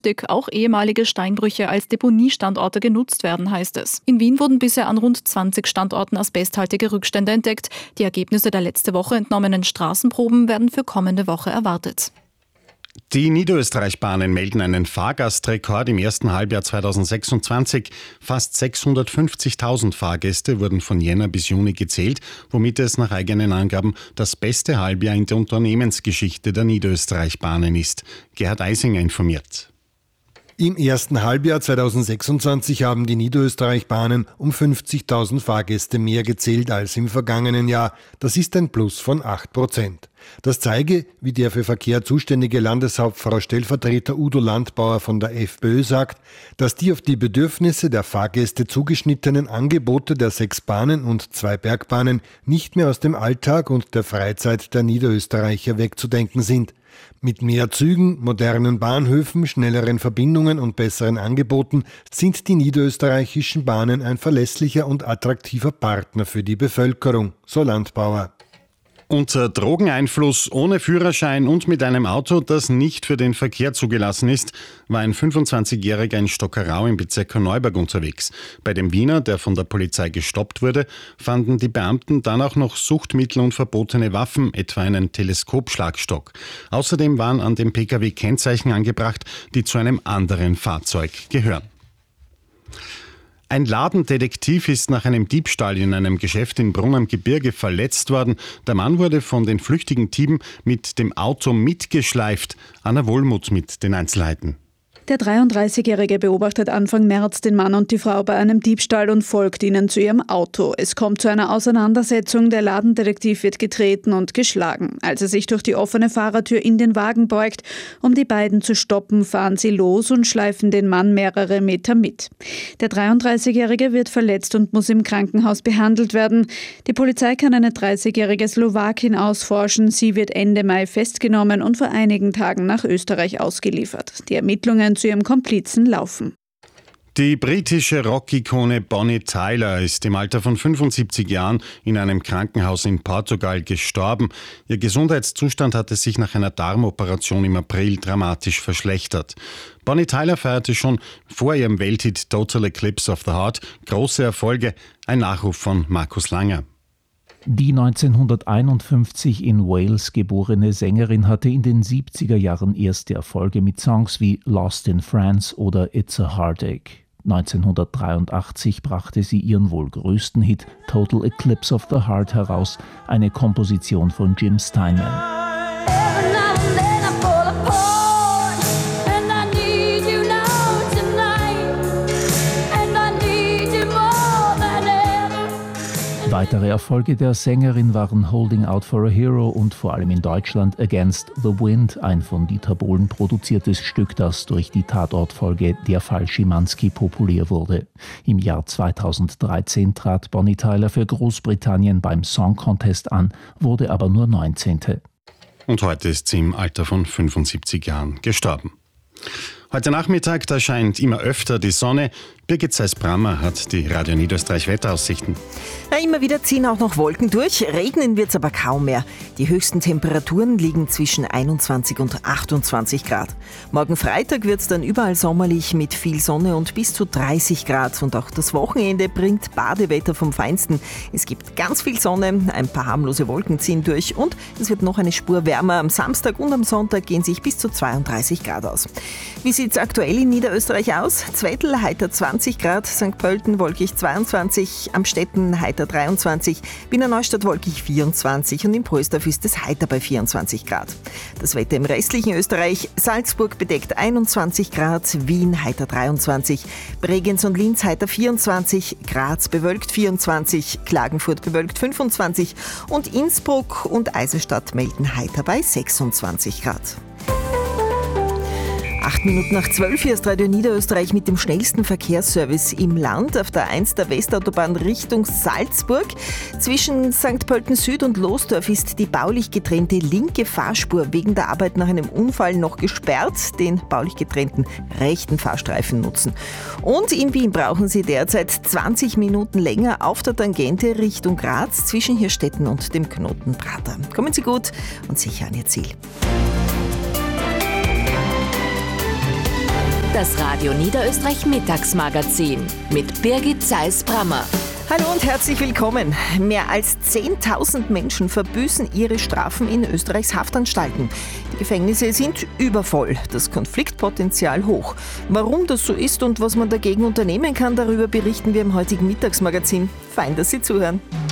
Auch ehemalige Steinbrüche als Deponiestandorte genutzt werden, heißt es. In Wien wurden bisher an rund 20 Standorten asbesthaltige Rückstände entdeckt. Die Ergebnisse der letzte Woche entnommenen Straßenproben werden für kommende Woche erwartet. Die Niederösterreich-Bahnen melden einen Fahrgastrekord im ersten Halbjahr 2026. Fast 650.000 Fahrgäste wurden von Jänner bis Juni gezählt, womit es nach eigenen Angaben das beste Halbjahr in der Unternehmensgeschichte der Niederösterreich-Bahnen ist. Gerhard Eisinger informiert. Im ersten Halbjahr 2026 haben die Niederösterreich-Bahnen um 50.000 Fahrgäste mehr gezählt als im vergangenen Jahr. Das ist ein Plus von 8%. Das zeige, wie der für Verkehr zuständige Landeshauptfrau Stellvertreter Udo Landbauer von der FPÖ sagt, dass die auf die Bedürfnisse der Fahrgäste zugeschnittenen Angebote der 6 Bahnen und 2 Bergbahnen nicht mehr aus dem Alltag und der Freizeit der Niederösterreicher wegzudenken sind. Mit mehr Zügen, modernen Bahnhöfen, schnelleren Verbindungen und besseren Angeboten sind die niederösterreichischen Bahnen ein verlässlicher und attraktiver Partner für die Bevölkerung, so Landbauer. Unter Drogeneinfluss, ohne Führerschein und mit einem Auto, das nicht für den Verkehr zugelassen ist, war ein 25-Jähriger in Stockerau im Bezirk Korneuburg unterwegs. Bei dem Wiener, der von der Polizei gestoppt wurde, fanden die Beamten dann auch noch Suchtmittel und verbotene Waffen, etwa einen Teleskopschlagstock. Außerdem waren an dem Pkw Kennzeichen angebracht, die zu einem anderen Fahrzeug gehören. Ein Ladendetektiv ist nach einem Diebstahl in einem Geschäft in Brunn am Gebirge verletzt worden. Der Mann wurde von den flüchtigen Dieben mit dem Auto mitgeschleift. Anna Wohlmuth mit den Einzelheiten. Der 33-Jährige beobachtet Anfang März den Mann und die Frau bei einem Diebstahl und folgt ihnen zu ihrem Auto. Es kommt zu einer Auseinandersetzung, der Ladendetektiv wird getreten und geschlagen. Als er sich durch die offene Fahrertür in den Wagen beugt, um die beiden zu stoppen, fahren sie los und schleifen den Mann mehrere Meter mit. Der 33-Jährige wird verletzt und muss im Krankenhaus behandelt werden. Die Polizei kann eine 30-jährige Slowakin ausforschen. Sie wird Ende Mai festgenommen und vor einigen Tagen nach Österreich ausgeliefert. Die Ermittlungen zu ihrem Komplizen laufen. Die britische Rockikone Bonnie Tyler ist im Alter von 75 Jahren in einem Krankenhaus in Portugal gestorben. Ihr Gesundheitszustand hatte sich nach einer Darmoperation im April dramatisch verschlechtert. Bonnie Tyler feierte schon vor ihrem Welthit Total Eclipse of the Heart große Erfolge. Ein Nachruf von Markus Langer. Die 1951 in Wales geborene Sängerin hatte in den 70er Jahren erste Erfolge mit Songs wie Lost in France oder It's a Heartache. 1983 brachte sie ihren wohl größten Hit Total Eclipse of the Heart heraus, eine Komposition von Jim Steinman. Weitere Erfolge der Sängerin waren Holding Out for a Hero und vor allem in Deutschland Against the Wind, ein von Dieter Bohlen produziertes Stück, das durch die Tatortfolge Der Fall Schimanski populär wurde. Im Jahr 2013 trat Bonnie Tyler für Großbritannien beim Song Contest an, wurde aber nur 19. Und heute ist sie im Alter von 75 Jahren gestorben. Heute Nachmittag, da scheint immer öfter die Sonne. Birgit Seis-Brammer hat die Radio Niederösterreich Wetteraussichten. Ja, immer wieder ziehen auch noch Wolken durch, regnen wird es aber kaum mehr. Die höchsten Temperaturen liegen zwischen 21 und 28 Grad. Morgen Freitag wird es dann überall sommerlich mit viel Sonne und bis zu 30 Grad. Und auch das Wochenende bringt Badewetter vom Feinsten. Es gibt ganz viel Sonne, ein paar harmlose Wolken ziehen durch und es wird noch eine Spur wärmer. Am Samstag und am Sonntag gehen sich bis zu 32 Grad aus. Wie sieht es aktuell in Niederösterreich aus? Zwettl heiter 20 Grad, St. Pölten wolkig 22, Amstetten heiter 23, Wiener Neustadt wolkig 24 und in Prösdorf ist es heiter bei 24 Grad. Das Wetter im restlichen Österreich: Salzburg bedeckt 21 Grad, Wien heiter 23, Bregenz und Linz heiter 24, Graz bewölkt 24, Klagenfurt bewölkt 25 und Innsbruck und Eisenstadt melden heiter bei 26 Grad. 8 Minuten nach 12 hier ist Radio Niederösterreich mit dem schnellsten Verkehrsservice im Land auf der 1 der Westautobahn Richtung Salzburg. Zwischen St. Pölten Süd und Losdorf ist die baulich getrennte linke Fahrspur wegen der Arbeit nach einem Unfall noch gesperrt. Den baulich getrennten rechten Fahrstreifen nutzen. Und in Wien brauchen Sie derzeit 20 Minuten länger auf der Tangente Richtung Graz zwischen Hirstetten und dem Knoten Prater. Kommen Sie gut und sicher an Ihr Ziel. Das Radio Niederösterreich Mittagsmagazin mit Birgit Zeiss-Brammer. Hallo und herzlich willkommen. Mehr als 10.000 Menschen verbüßen ihre Strafen in Österreichs Haftanstalten. Die Gefängnisse sind übervoll, das Konfliktpotenzial hoch. Warum das so ist und was man dagegen unternehmen kann, darüber berichten wir im heutigen Mittagsmagazin. Fein, dass Sie zuhören.